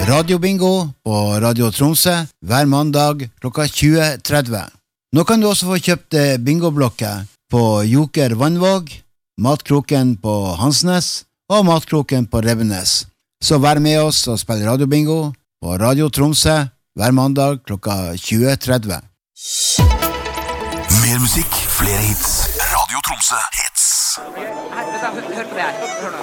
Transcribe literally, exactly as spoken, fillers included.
Radiobingo på Radio Tromsø hver mandag klokka tjue tretti. Nå kan du også få kjøpt bingoblokker på Joker Vannvåg, Matkroken på Hansnes og Matkroken på Rebbenes. Så vær med oss og spill radiobingo på Radio Tromsø hver mandag klokka tjue tretti. Mer musikk, flere hits. Radio Tromsø hits. Hør på det her, hør på det her. Hør nå.